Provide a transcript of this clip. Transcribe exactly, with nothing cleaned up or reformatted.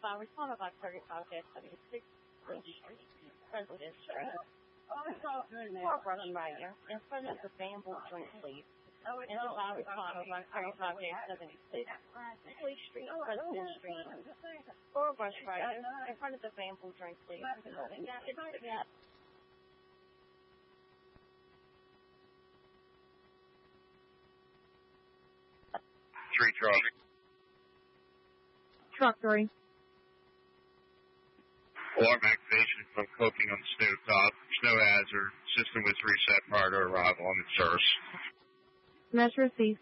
flowers, followed by thirty-five seventy-six French Street, President Street. Four Brother Mayor, in front of the Bamboo Drink Leaf. And the flowers, followed by thirty-five seventy-six Fleet Street, President Street. Four Brush Riders, in front of the Bamboo Drink Leaf. Three truck. Truck three. Alarm activation from cooking on the snow top. Snow hazard. System was reset prior to arrival on the source. Metro C